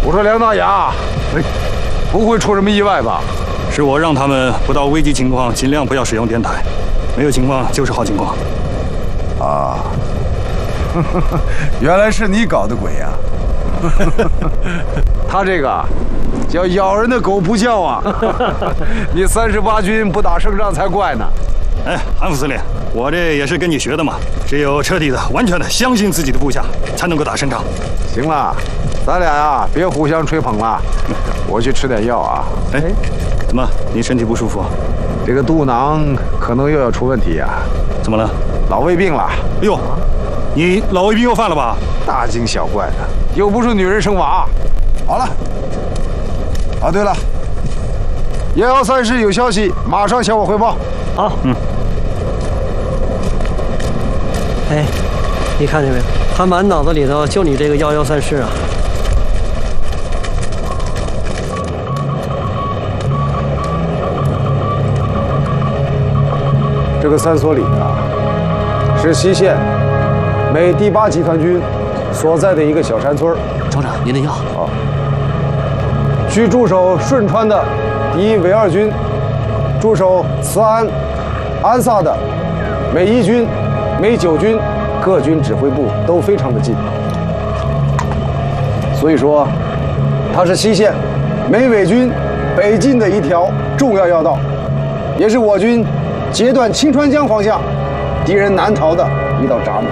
我说梁大牙，不会出什么意外吧？ 是我让他们不到危急情况尽量不要使用电台，没有情况就是好情况。 啊，原来是你搞的鬼呀！他这个叫咬人的狗不叫啊！你38军不打胜仗才怪呢！ 哎，韩副司令，我这也是跟你学的嘛。只有彻底的、完全的相信自己的部下，才能够打胜仗。 行了，咱俩呀，别互相吹捧了。我去吃点药啊。 哎，怎么你身体不舒服？ 这个肚囊可能又要出问题呀。 怎么了？ 老胃病了。 哎呦，你老胃病又犯了吧？ 大惊小怪的，又不是女人生娃。好了。啊，对了，113师有消息，马上向我汇报。 好。哎，你看见没有？他满脑子里头就你这个113师啊。 这个三所里啊，是西线美第8集团军所在的一个小山村。 厂长，您的药。 啊。据驻守顺川的第1伪2军，驻守慈安、安萨的美1军、美9军各军指挥部都非常的近，所以说，它是西线美伪军北进的一条重要要道，也是我军截断清川江方向敌人难逃的一道闸门。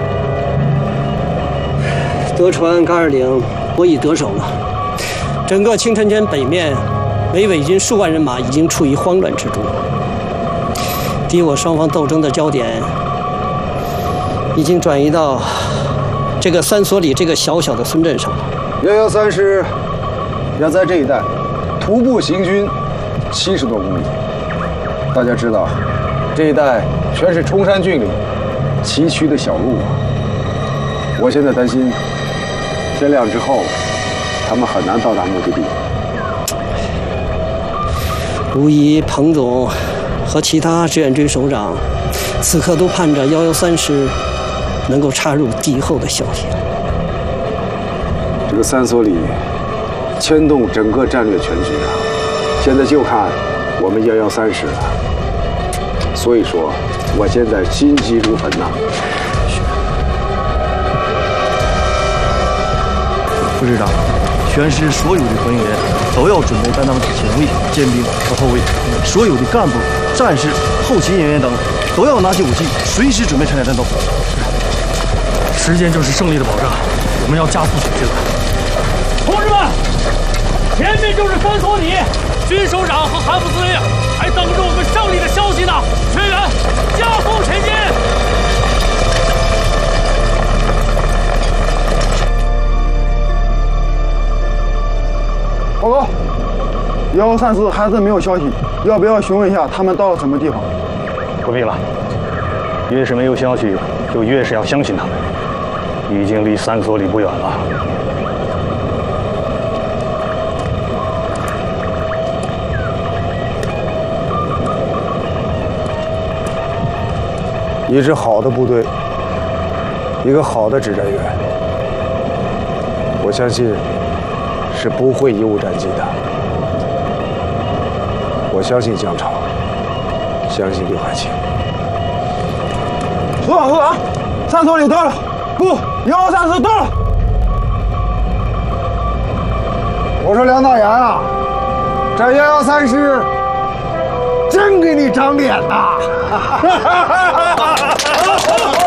德川噶尔岭我已得手了。整个清川江北面，美伪军数万人马已经处于慌乱之中，敌我双方斗争的焦点已经转移到这个三所里这个小小的村镇上了。 113师要在这一带徒步行军70多公里。大家知道，这一带全是崇山峻岭、崎岖的小路啊。我现在担心，天亮之后，他们很难到达目的地。 无疑，彭总和其他志愿军首长此刻都盼着113师能够插入敌后的消息。 这个三所里牵动整个战略全局啊，现在就看我们113师了。所以说，我现在心急如焚呐。 副师长，全师所有的团员都要准备担当前卫、尖兵和后卫，所有的干部、战士、后勤人员等都要拿起武器，随时准备参加战斗。 时间就是胜利的保障，我们要加速前进了。 同志们，前面就是三所里，军首长和韩副司令还等着我们胜利的消息呢。全员加速前进！ 报告，113师还是没有消息，要不要询问一下他们到了什么地方？ 不必了，越是没有消息，就越是要相信他们。已经离三所里不远了。 一支好的部队，一个好的指战员，我相信是不会贻误战机的。我相信姜潮，相信刘海清。 首长，三所里到了，不，113师到了。 我说梁大牙啊，这113师真给你长脸呐！